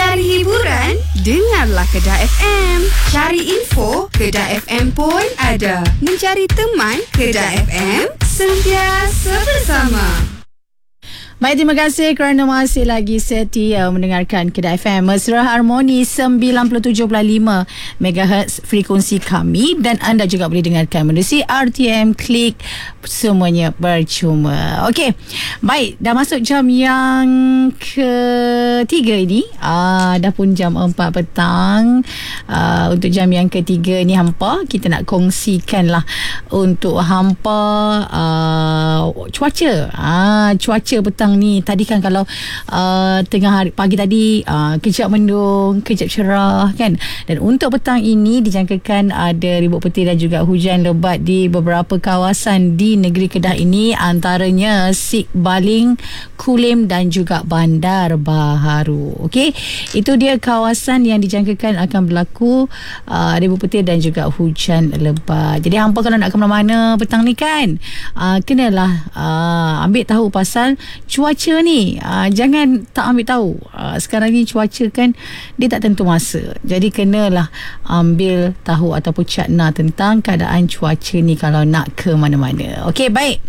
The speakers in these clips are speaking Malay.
Cari hiburan? Dengarlah Kedah FM. Cari info? Kedah FM pun ada. Mencari teman? Kedah FM sentiasa bersama. Baik, terima kasih kerana masih lagi setia mendengarkan Kedah FM Mesra Harmoni 97.5 MHz frekuensi kami, dan anda juga boleh dengarkan menerusi RTM Klik, semuanya percuma. Okey, baik, dah masuk jam yang ketiga ini. Dah pun jam 4 petang. Untuk jam yang ketiga ni hampa, kita nak kongsikan lah untuk hampa cuaca. Cuaca petang ni, tadi kan kalau tengah hari pagi tadi kejap mendung, kejap cerah kan, dan untuk petang ini dijangkakan ada ribut petir dan juga hujan lebat di beberapa kawasan di negeri Kedah ini, antaranya Sik Baling, Kulim dan juga Bandar Baharu. Okey, itu dia kawasan yang dijangkakan akan berlaku ribut petir dan juga hujan lebat. Jadi hampa kalau nak ke mana-mana petang ni kan, kenalah ambil tahu pasal cuaca ni. Jangan tak ambil tahu. Sekarang ni cuaca kan dia tak tentu masa. Jadi kenalah ambil tahu ataupun cakna tentang keadaan cuaca ni kalau nak ke mana-mana. Okey, baik.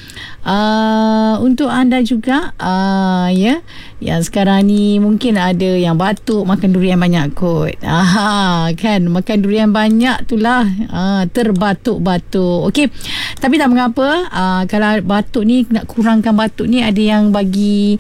Untuk anda juga yang sekarang ni mungkin ada yang batuk, makan durian banyak kot. Kan, makan durian banyak itulah terbatuk-batuk. Okey, tapi tak mengapa. Kalau batuk ni, nak kurangkan batuk ni, ada yang bagi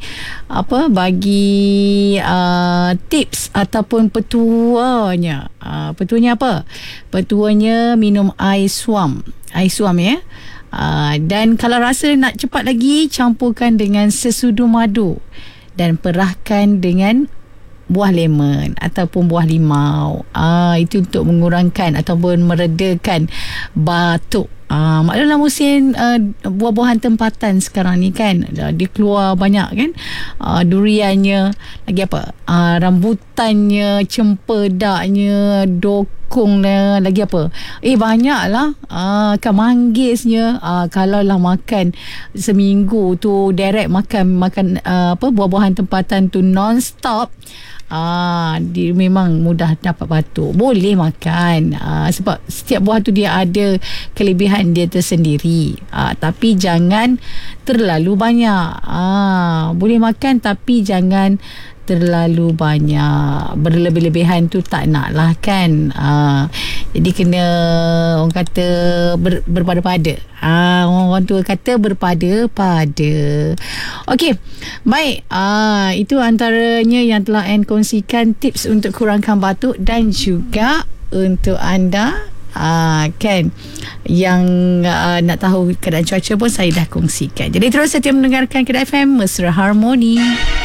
tips ataupun petuanya. Petuanya apa? Petuanya minum air suam. Air suam ya. Dan kalau rasa nak cepat lagi, campurkan dengan sesudu madu dan perahkan dengan buah lemon ataupun buah limau. Itu untuk mengurangkan ataupun meredakan batuk. Maklumlah musim buah-buahan tempatan sekarang ni kan, dia keluar banyak kan. Duriannya, lagi apa, rambutannya, cempedaknya, dokongnya, lagi apa, banyaklah. Kan manggisnya. Kalau lah makan seminggu tu direct makan buah-buahan tempatan tu non-stop, dia memang mudah dapat batuk. Boleh makan, sebab setiap buah tu dia ada kelebihan dia tersendiri, tapi jangan terlalu banyak. Boleh makan tapi jangan terlalu banyak. Berlebih-lebihan tu tak nak lah kan. Jadi kena, orang kata berpada-pada. Orang tua kata berpada-pada. Okey, baik. Itu antaranya yang telah Anne kongsikan, tips untuk kurangkan batuk, dan juga untuk anda kan yang nak tahu keadaan cuaca pun saya dah kongsikan. Jadi terus setia mendengarkan Kedah FM Mesra Harmoni.